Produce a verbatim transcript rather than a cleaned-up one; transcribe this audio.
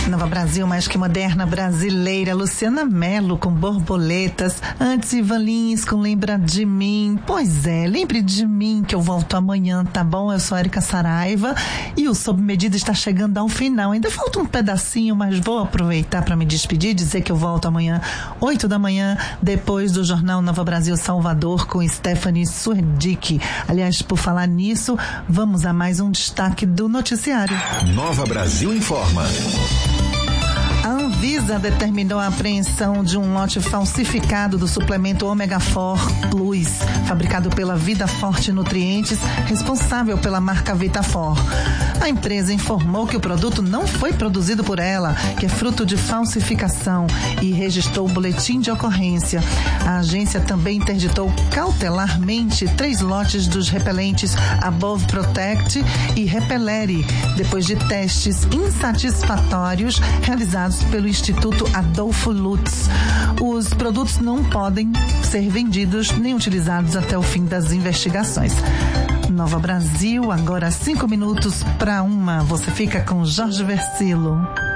Nova Brasil, mais que moderna, brasileira. Luciana Mello com Borboletas. Antes, Ivan Lins com Lembra de Mim. Pois é, lembre de mim que eu volto amanhã, tá bom? Eu sou Érica Saraiva e o Sob Medida está chegando ao final. Ainda falta um pedacinho, mas vou aproveitar para me despedir, dizer que eu volto amanhã, oito da manhã, depois do Jornal Nova Brasil Salvador com Stephanie Surdick. Aliás, por falar nisso, vamos a mais um destaque do noticiário. Nova Brasil informa. A Anvisa determinou a apreensão de um lote falsificado do suplemento Omega quatro Plus, fabricado pela Vida Forte Nutrientes, responsável pela marca Vitafor. A empresa informou que o produto não foi produzido por ela, que é fruto de falsificação, e registrou o boletim de ocorrência. A agência também interditou cautelarmente três lotes dos repelentes Above Protect e Repelere, depois de testes insatisfatórios realizados pelo Instituto Adolfo Lutz. Os produtos não podem ser vendidos nem utilizados até o fim das investigações. Nova Brasil, agora cinco minutos para uma. Você fica com Jorge Versilo.